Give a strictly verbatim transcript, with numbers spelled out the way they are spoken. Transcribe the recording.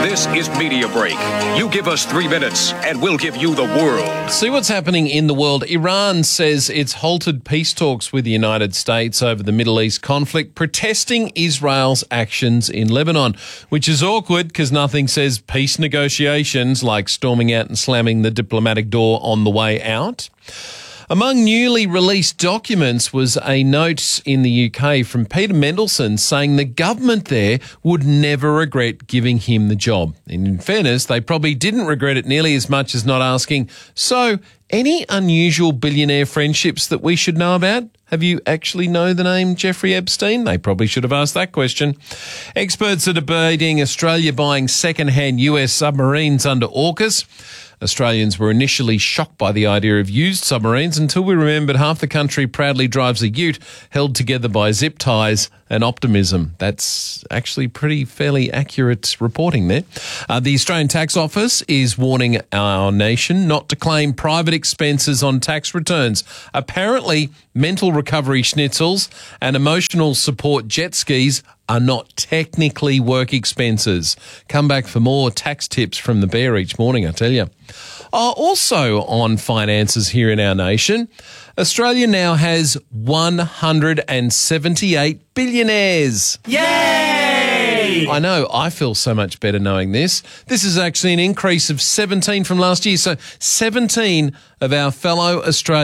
This is Media Break. You give us three minutes and we'll give you the world. See what's happening in the world. Iran says it's halted peace talks with the United States over the Middle East conflict, protesting Israel's actions in Lebanon, which is awkward because nothing says peace negotiations like storming out and slamming the diplomatic door on the way out. Among newly released documents was a note in the U K from Peter Mendelsohn saying the government there would never regret giving him the job. And in fairness, they probably didn't regret it nearly as much as not asking, so any unusual billionaire friendships that we should know about? Have you actually know the name Jeffrey Epstein? They probably should have asked that question. Experts are debating Australia buying second-hand U S submarines under AUKUS. Australians were initially shocked by the idea of used submarines until we remembered half the country proudly drives a ute held together by zip ties and optimism. That's actually pretty fairly accurate reporting there. Uh, the Australian Tax Office is warning our nation not to claim private expenses on tax returns. Apparently, mental recovery schnitzels and emotional support jet skis are not technically work expenses. Come back for more tax tips from the Bear each morning, I tell you. Uh, also on finances here in our nation, Australia now has one hundred seventy-eight billionaires. Yay! I know, I feel so much better knowing this. This is actually an increase of seventeen from last year. So seventeen of our fellow Australians